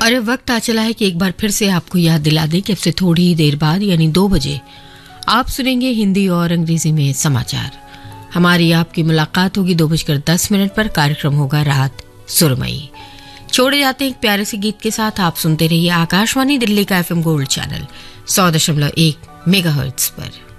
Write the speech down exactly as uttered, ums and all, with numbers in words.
और अब वक्त आ चला है कि एक बार फिर से आपको याद दिला दें कि अब से थोड़ी ही देर बाद यानी दो बजे आप सुनेंगे हिंदी और अंग्रेजी में समाचार। हमारी आपकी मुलाकात होगी दो बजकर दस मिनट पर। कार्यक्रम होगा रात सुरमई। छोड़े जाते हैं एक प्यारे से गीत के साथ। आप सुनते रहिए आकाशवाणी दिल्ली का एफएम गोल्ड चैनल सौ दशमलव एक मेगाहर्ट्ज पर।